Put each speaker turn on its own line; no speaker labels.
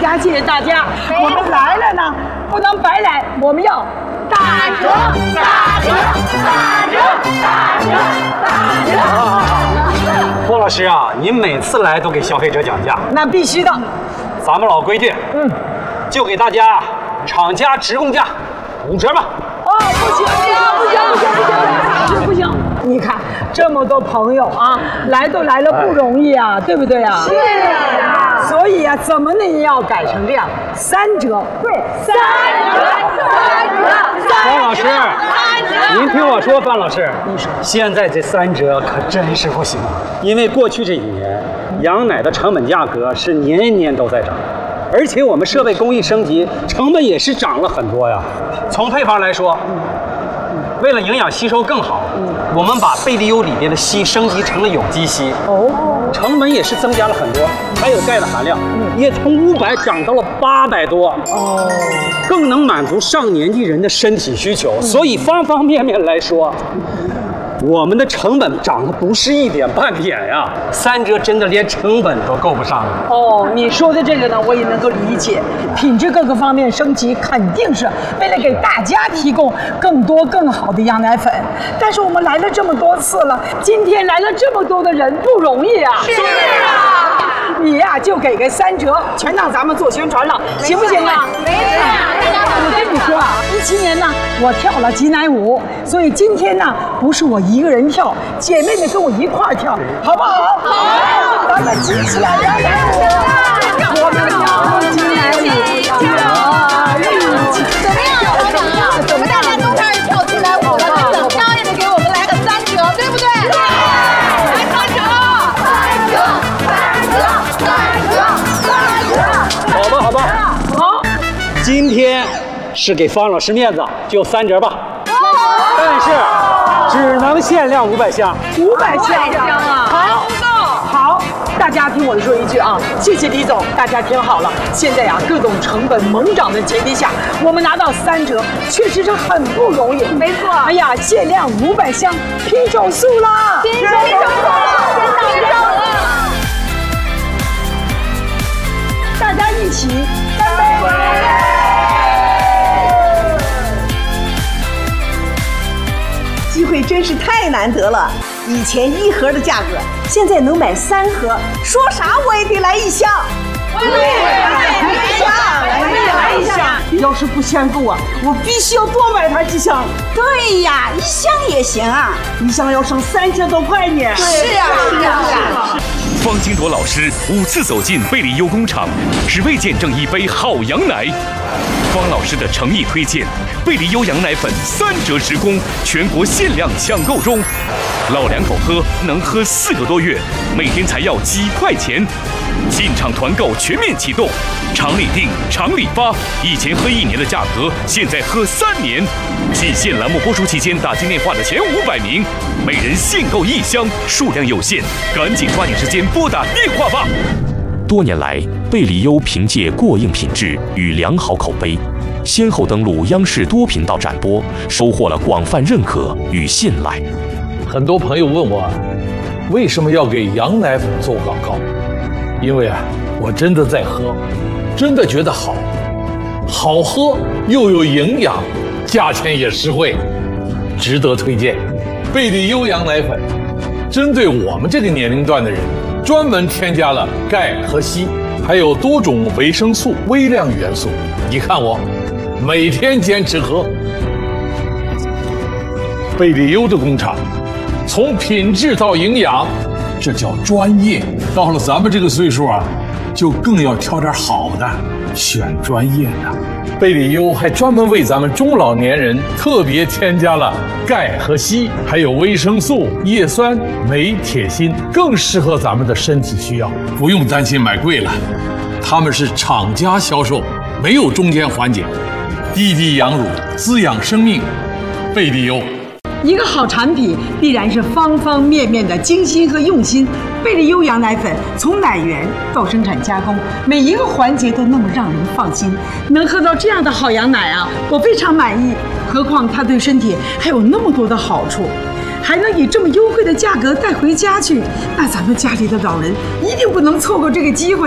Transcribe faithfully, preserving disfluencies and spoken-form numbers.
家，谢谢大家。我们来了呢，不能白来，我们要打折，打折，打折，打折，打折。
郭老师啊，您每次来都给消费者讲价，
那必须的。
咱们老规矩，嗯，就给大家厂家直供价五折吧。
哦，不行，不行，不行，不行，不行，不行！你看这么多朋友啊，来都来了不容易啊，对不对啊？是啊。所以啊，怎么呢也要改成这样，三折。对，三折，三折。
方老师，您听我说，范老师，你说现在这三折可真是不行，因为过去这几年羊奶的成本价格是年年都在涨。而且我们设备工艺升级，成本也是涨了很多呀。从配方来说，为了营养吸收更好，我们把贝利优里边的硒升级成了有机硒，哦，成本也是增加了很多。还有钙的含量，也从五百涨到了八百多，哦，更能满足上年纪人的身体需求。所以方方面面来说，我们的成本涨得不是一点半点呀，三折真的连成本都够不上了。
哦，你说的这个呢，我也能够理解，品质各个方面升级，肯定是为了给大家提供更多更好的羊奶粉。但是我们来了这么多次了，今天来了这么多的人，不容易啊。是啊，你呀、啊、就给个三折，全当咱们做宣传了，行不行啊？没事。我跟你说啊，一七年呢，我跳了挤奶舞，所以今天呢，不是我一个人跳，姐妹们跟我一块儿跳，好不好？好，咱们挤起来，羊奶舞，我们跳挤奶舞，跳一起，
怎么样，老板啊？我们大家都开始跳挤奶舞了，那怎么着也得给我们来个三折，对不对？对，来三折，三折，三折，三折，三折。
好吧，好吧，好，今天是给方老师面子，就三折吧。但是只能限量五百箱，
五百箱啊！好，好，大家听我说一句啊，谢谢李总，大家听好了，现在呀、啊，各种成本猛涨的前提下，我们拿到三折，确实是很不容易。没错。哎呀，限量五百箱，拼手速啦！拼手速了，拼手了！大家一起干杯！
机会真是太难得了，以前一盒的价格，现在能买三盒，说啥我也得来一箱。我也来一箱，我也来一箱。
要是不嫌够啊，我必须要多买它几箱。
对呀，一箱也行啊，
一箱要省三千多块呢。
是啊，是啊，是啊。
方金铎老师五次走进贝利优工厂，只为见证一杯好羊奶。方老师的诚意推荐，贝利优羊奶粉三折直供，全国限量抢购中。老两口喝能喝四个多月，每天才要几块钱。进场团购全面启动，厂里订，厂里发。以前喝一年的价格，现在喝三年。仅限栏目播出期间打进电话的前五百名，每人限购一箱，数量有限，赶紧抓紧时间拨打电话吧。多年来，贝利优凭借过硬品质与良好口碑，先后登陆央视多频道展播，收获了广泛认可与信赖。
很多朋友问我，为什么要给羊奶粉做广告？因为啊，我真的在喝，真的觉得好，好喝又有营养，价钱也实惠，值得推荐。贝利优羊奶粉，针对我们这个年龄段的人，专门添加了钙和硒，还有多种维生素、微量元素。你看我，每天坚持喝。贝利优的工厂，从品质到营养，这叫专业。到了咱们这个岁数啊，就更要挑点好的，选专业的。贝利优还专门为咱们中老年人特别添加了钙和硒，还有维生素、叶酸、镁、铁、锌，更适合咱们的身体需要，不用担心买贵了。他们是厂家销售，没有中间环节，滴滴羊乳，滋养生命。贝利优。
一个好产品必然是方方面面的精心和用心。贝利优羊奶粉从奶源到生产加工，每一个环节都那么让人放心。能喝到这样的好羊奶啊，我非常满意。何况它对身体还有那么多的好处，还能以这么优惠的价格带回家去，那咱们家里的老人一定不能错过这个机会。